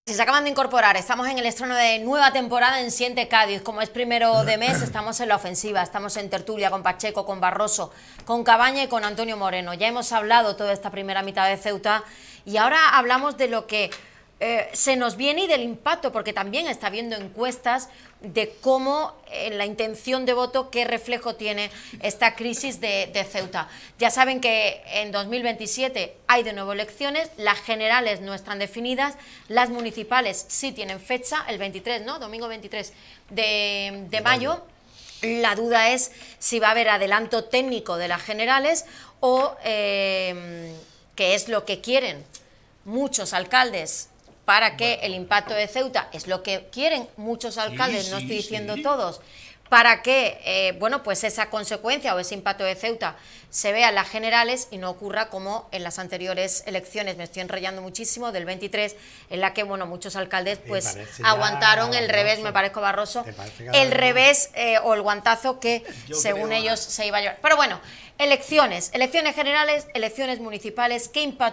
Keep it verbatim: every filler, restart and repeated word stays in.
Si se acaban de incorporar, estamos en el estreno de nueva temporada en Siente Cádiz. Como es primero de mes, estamos en la ofensiva, estamos en tertulia con Pacheco, con Barroso, con Cabaña y con Antonio Moreno. Ya hemos hablado toda esta primera mitad de Ceuta y ahora hablamos de lo que eh, se nos viene y del impacto, porque también está habiendo encuestas de cómo en eh, la intención de voto, qué reflejo tiene esta crisis de, de Ceuta. Ya saben que en dos mil veintisiete hay de nuevo elecciones, las generales no están definidas, las municipales sí tienen fecha, el veintitrés, ¿no? Domingo veintitrés de, de mayo. La duda es si va a haber adelanto técnico de las generales o eh, qué es lo que quieren muchos alcaldes para que el impacto de Ceuta, es lo que quieren muchos alcaldes, sí, no estoy diciendo sí. todos, para que, eh, bueno, pues esa consecuencia o ese impacto de Ceuta se vea en las generales y no ocurra como en las anteriores elecciones, me estoy enrollando muchísimo, del veintitrés, en la que, bueno, muchos alcaldes pues aguantaron el revés, me parezco Barroso, el revés eh, o el guantazo que Yo según ellos se iba a llevar. Pero bueno, elecciones, elecciones generales, elecciones municipales, ¿qué impacto